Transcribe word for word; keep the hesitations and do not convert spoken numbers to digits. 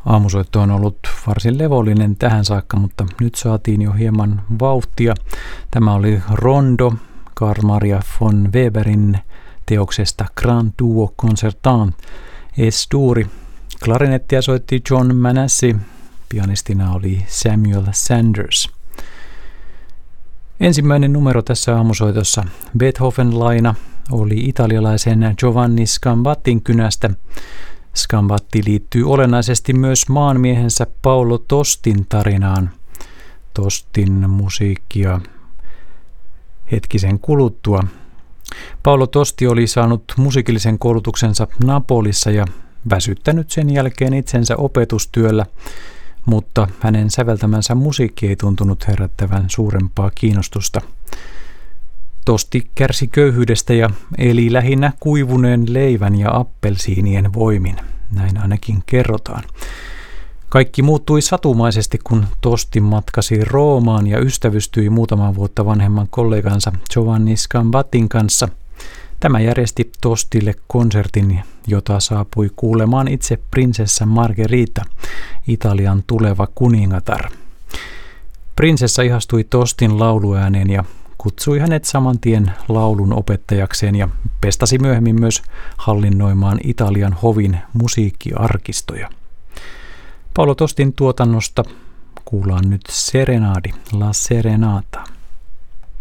Aamusoitto on ollut varsin levollinen tähän saakka, mutta nyt saatiin jo hieman vauhtia. Tämä oli Rondo Carl Maria von Weberin teoksesta Grand Duo Concertant Es-duuri. Klarinettia soitti John Manassi, pianistina oli Samuel Sanders. Ensimmäinen numero tässä aamusoitossa, Beethoven-laina, oli italialaisen Giovanni Sgambattin kynästä. Sgambatti liittyy olennaisesti myös maanmiehensä Paolo Tostin tarinaan. Tostin musiikkia hetkisen kuluttua. Paolo Tosti oli saanut musiikillisen koulutuksensa Napolissa ja väsyttänyt sen jälkeen itsensä opetustyöllä, mutta hänen säveltämänsä musiikki ei tuntunut herättävän suurempaa kiinnostusta. Tosti kärsi köyhyydestä ja eli lähinnä kuivuneen leivän ja appelsiinien voimin, näin ainakin kerrotaan. Kaikki muuttui satumaisesti, kun Tosti matkasi Roomaan ja ystävystyi muutaman vuotta vanhemman kollegansa Giovanni Sgambattin kanssa. Tämä järjesti Tostille konsertin, jota saapui kuulemaan itse prinsessa Margherita, Italian tuleva kuningatar. Prinsessa ihastui Tostin lauluääneen ja kutsui hänet saman tien laulun opettajakseen ja pestasi myöhemmin myös hallinnoimaan Italian hovin musiikkiarkistoja. Paolo Tostin tuotannosta kuullaan nyt Serenadi, La Serenata.